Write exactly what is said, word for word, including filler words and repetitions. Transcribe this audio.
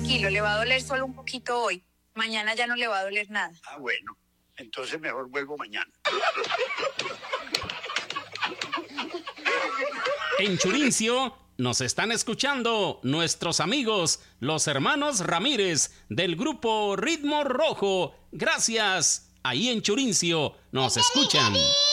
tranquilo, le va a doler solo un poquito hoy. Mañana ya no le va a doler nada. Ah, bueno. Entonces mejor vuelvo mañana. En Churincio nos están escuchando nuestros amigos, los hermanos Ramírez del grupo Ritmo Rojo. Gracias. Ahí en Churincio nos escuchan.